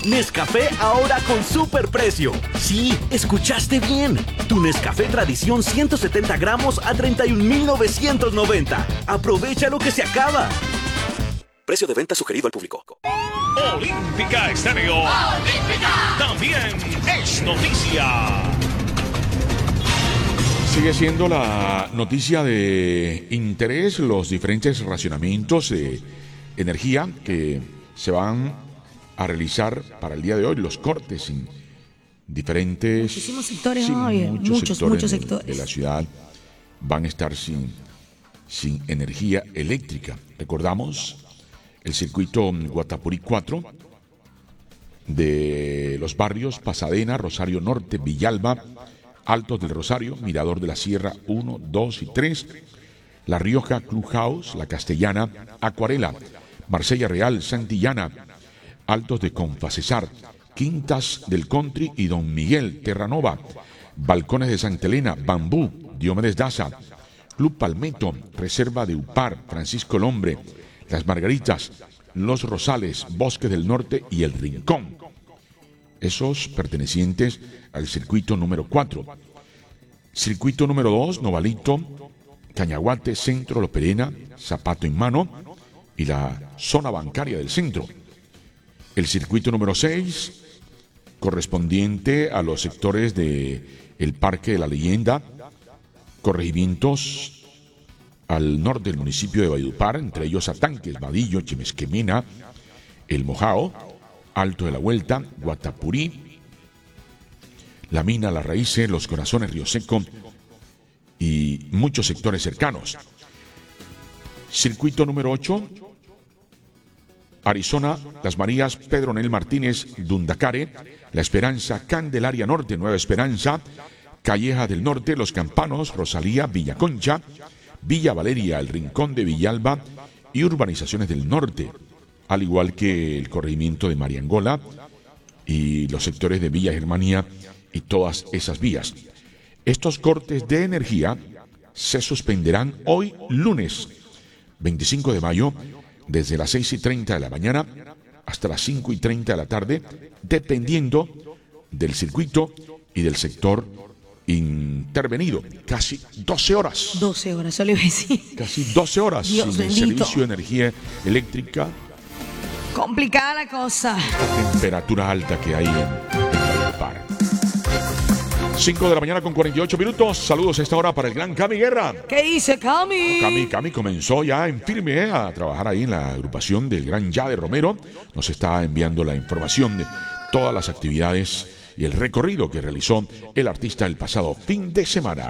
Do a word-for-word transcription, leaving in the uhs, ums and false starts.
Nescafé ahora con superprecio. Sí, escuchaste bien. Tu Nescafé Tradición ciento setenta gramos a treinta y un mil novecientos noventa. Aprovecha lo que se acaba. Precio de venta sugerido al público. Olímpica Estéreo. Olímpica. También es noticia. Sigue siendo la noticia de interés los diferentes racionamientos de energía que se van a realizar para el día de hoy, los cortes en diferentes Muchísimos sectores, sí, oye, muchos, muchos, sectores, muchos de, sectores de la ciudad van a estar sin, sin energía eléctrica. Recordamos el circuito Guatapurí cuatro de los barrios Pasadena, Rosario Norte, Villalba, Altos del Rosario, Mirador de la Sierra uno, dos y tres, La Rioja, Clubhouse, La Castellana, Acuarela, Marsella Real, Santillana, Altos de Confacesar, Quintas del Country y Don Miguel, Terranova, Balcones de Santa Elena, Bambú, Diomedes Daza, Club Palmetto, Reserva de Upar, Francisco el Hombre, Las Margaritas, Los Rosales, Bosque del Norte y El Rincón. Esos pertenecientes al circuito número cuatro. Circuito número dos, Novalito, Cañaguate, Centro, Lo Perena, Zapato en Mano y la zona bancaria del centro. El circuito número seis, correspondiente a los sectores de el Parque de la Leyenda, corregimientos al norte del municipio de Valledupar, entre ellos Atanques, Vadillo, Chimesquemina, El Mojao, Alto de la Vuelta, Guatapurí, La Mina, Las Raíces, Los Corazones, Río Seco y muchos sectores cercanos. Circuito número ocho, Arizona, Las Marías, Pedro Nel Martínez, Dundacare, La Esperanza, Candelaria Norte, Nueva Esperanza, Calleja del Norte, Los Campanos, Rosalía, Villa Concha, Villa Valeria, El Rincón de Villalba y urbanizaciones del norte, al igual que el corregimiento de Mariangola y los sectores de Villa Germania y todas esas vías. Estos cortes de energía se suspenderán hoy lunes veinticinco de mayo desde las seis y treinta de la mañana hasta las cinco y treinta de la tarde, dependiendo del circuito y del sector intervenido. Casi doce horas. doce horas, solo iba a decir. Casi doce horas Dios sin el bendito. servicio de energía eléctrica. Complicada la cosa. La temperatura alta que hay en, en el par. cinco de la mañana con cuarenta y ocho minutos. Saludos a esta hora para el gran Cami Guerra. ¿Qué dice Cami? Cami, Cami comenzó ya en firme eh, a trabajar ahí en la agrupación del gran Yade Romero. Nos está enviando la información de todas las actividades y el recorrido que realizó el artista el pasado fin de semana.